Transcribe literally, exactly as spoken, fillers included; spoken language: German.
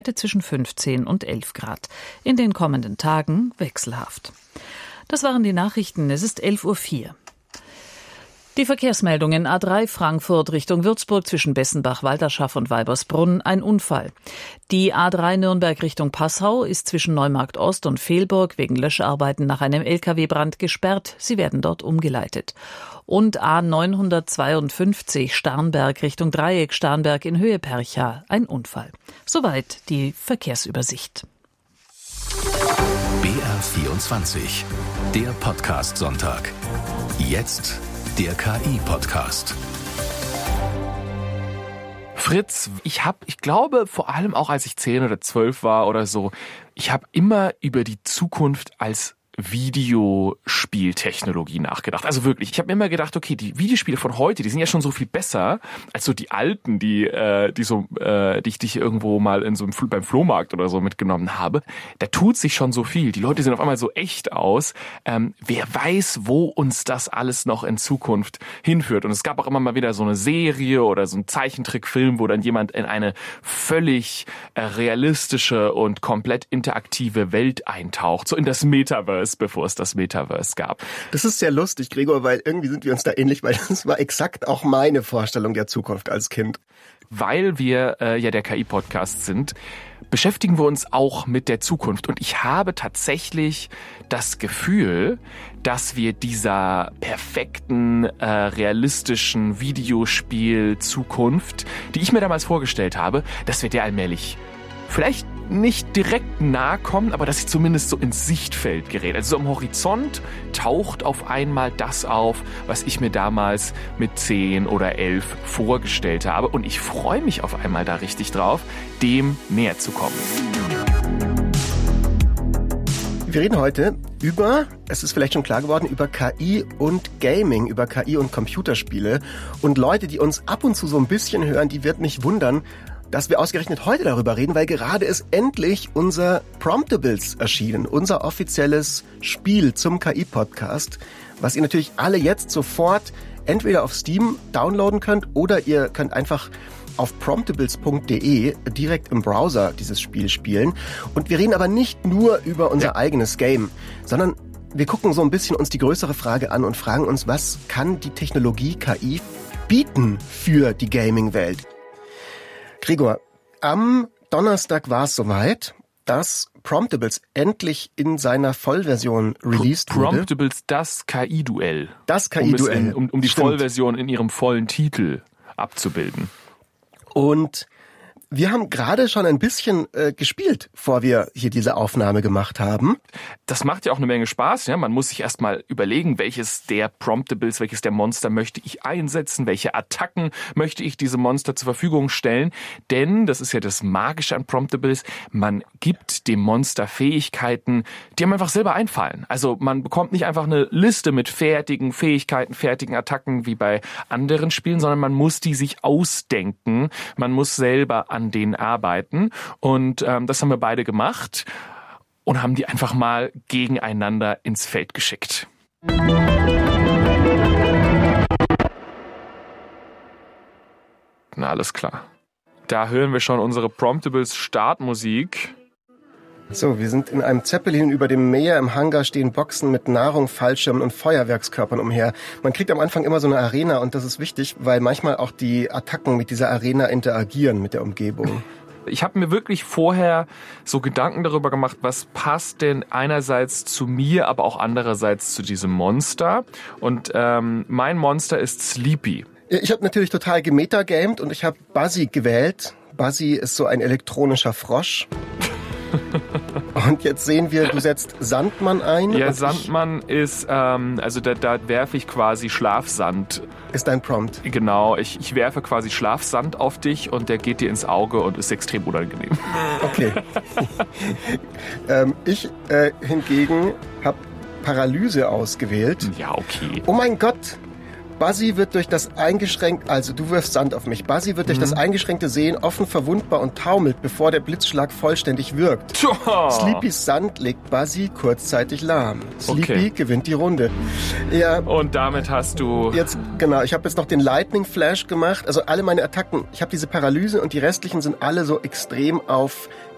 zwischen fünfzehn und elf Grad. In den kommenden Tagen wechselhaft. Das waren die Nachrichten. Es ist elf Uhr vier. Die Verkehrsmeldungen: A drei Frankfurt Richtung Würzburg zwischen Bessenbach, Walderschaff und Weibersbrunn ein Unfall. Die A drei Nürnberg Richtung Passau ist zwischen Neumarkt Ost und Vehlburg wegen Löscharbeiten nach einem L K W-Brand gesperrt. Sie werden dort umgeleitet. Und A neunhundertzweiundfünfzig Starnberg Richtung Dreieck Starnberg in Höhe Percha ein Unfall. Soweit die Verkehrsübersicht. B R vierundzwanzig, der Podcast-Sonntag. Jetzt der K I-Podcast. Fritz, ich habe, ich glaube, vor allem auch als ich zehn oder zwölf war oder so, ich habe immer über die Zukunft als Videospieltechnologie nachgedacht. Also wirklich, ich habe mir immer gedacht, okay, die Videospiele von heute, die sind ja schon so viel besser als so die alten, die äh, die so äh, die ich dich irgendwo mal in so einem, beim Flohmarkt oder so mitgenommen habe. Da tut sich schon so viel. Die Leute sehen auf einmal so echt aus. Ähm, wer weiß, wo uns das alles noch in Zukunft hinführt. Und es gab auch immer mal wieder so eine Serie oder so ein Zeichentrickfilm, wo dann jemand in eine völlig äh, realistische und komplett interaktive Welt eintaucht, so in das Metaverse, bevor es das Metaverse gab. Das ist sehr lustig, Gregor, weil irgendwie sind wir uns da ähnlich, weil das war exakt auch meine Vorstellung der Zukunft als Kind. Weil wir äh, ja der K I-Podcast sind, beschäftigen wir uns auch mit der Zukunft. Und ich habe tatsächlich das Gefühl, dass wir dieser perfekten, äh, realistischen Videospiel-Zukunft, die ich mir damals vorgestellt habe, dass wir der allmählich vielleicht nicht direkt nahe kommen, aber dass sie zumindest so ins Sichtfeld gerät. Also so am Horizont taucht auf einmal das auf, was ich mir damals mit zehn oder elf vorgestellt habe. Und ich freue mich auf einmal da richtig drauf, dem näher zu kommen. Wir reden heute über, es ist vielleicht schon klar geworden, über K I und Gaming, über K I und Computerspiele. Und Leute, die uns ab und zu so ein bisschen hören, die wird nicht wundern, dass wir ausgerechnet heute darüber reden, weil gerade ist endlich unser Promptables erschienen, unser offizielles Spiel zum K I-Podcast, was ihr natürlich alle jetzt sofort entweder auf Steam downloaden könnt oder ihr könnt einfach auf promptables punkt de direkt im Browser dieses Spiel spielen. Und wir reden aber nicht nur über unser ja. eigenes Game, sondern wir gucken so ein bisschen uns die größere Frage an und fragen uns, was kann die Technologie K I bieten für die Gaming-Welt? Gregor, am Donnerstag war es soweit, dass Promptables endlich in seiner Vollversion released wurde. Promptables, das K I-Duell. Das K I-Duell. Um, um, um die Stimmt. Vollversion in ihrem vollen Titel abzubilden. Und wir haben gerade schon ein bisschen äh, gespielt, bevor wir hier diese Aufnahme gemacht haben. Das macht ja auch eine Menge Spaß. Ja? Man muss sich erstmal überlegen, welches der Promptables, welches der Monster möchte ich einsetzen, welche Attacken möchte ich diesem Monster zur Verfügung stellen. Denn, das ist ja das Magische an Promptables, man gibt dem Monster Fähigkeiten, die einem einfach selber einfallen. Also man bekommt nicht einfach eine Liste mit fertigen Fähigkeiten, fertigen Attacken wie bei anderen Spielen, sondern man muss die sich ausdenken. Man muss selber an denen arbeiten. Und ähm, das haben wir beide gemacht und haben die einfach mal gegeneinander ins Feld geschickt. Na, alles klar. Da hören wir schon unsere Promptables Startmusik. So, wir sind in einem Zeppelin über dem Meer. Im Hangar stehen Boxen mit Nahrung, Fallschirmen und Feuerwerkskörpern umher. Man kriegt am Anfang immer so eine Arena und das ist wichtig, weil manchmal auch die Attacken mit dieser Arena interagieren mit der Umgebung. Ich habe mir wirklich vorher so Gedanken darüber gemacht, was passt denn einerseits zu mir, aber auch andererseits zu diesem Monster. Und ähm, mein Monster ist Sleepy. Ich habe natürlich total gemetagamed und ich habe Buzzy gewählt. Buzzy ist so ein elektronischer Frosch. Und jetzt sehen wir, du setzt Sandmann ein. Ja, Sandmann ist, ähm, also da, da werfe ich quasi Schlafsand. Ist dein Prompt. Genau, ich, ich werfe quasi Schlafsand auf dich und der geht dir ins Auge und ist extrem unangenehm. Okay. ähm, ich äh, hingegen habe Paralyse ausgewählt. Ja, okay. Oh mein Gott. Buzzy wird durch das eingeschränkte, also du wirfst Sand auf mich. Buzzy wird durch mhm. das eingeschränkte Sehen offen verwundbar und taumelt, bevor der Blitzschlag vollständig wirkt. Tja. Sleepys Sand legt Buzzy kurzzeitig lahm. Sleepy okay. gewinnt die Runde. Ja. Und damit hast du... Jetzt, genau, ich habe jetzt noch den Lightning Flash gemacht. Also alle meine Attacken, ich habe diese Paralyse und die restlichen sind alle so extrem auf